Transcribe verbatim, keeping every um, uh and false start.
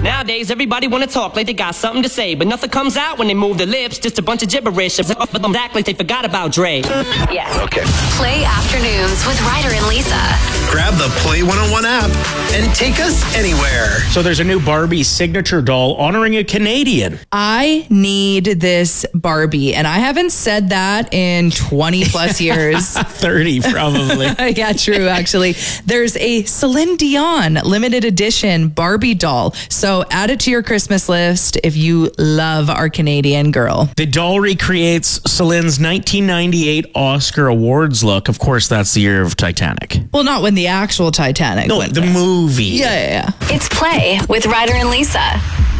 Nowadays, everybody wanna talk like they got something to say, but nothing comes out when they move their lips, just a bunch of gibberish. But them act like they forgot about Dre. Yeah. Okay. Play Afternoons with Ryder and Lisa. Grab the Play one oh one app and take us anywhere. So there's a new Barbie signature doll honoring a Canadian. I need this Barbie, and I haven't said that in twenty plus years. thirty probably. Yeah, true, actually. There's a Celine Dion limited edition Barbie doll. So add it to your Christmas list if you love our Canadian girl. The doll recreates Celine's nineteen ninety-eight Oscar Awards look. Of course, that's the year of Titanic. Well, not when the actual Titanic No, went the down. movie. Yeah, yeah, yeah. It's Play with Ryder and Lisa.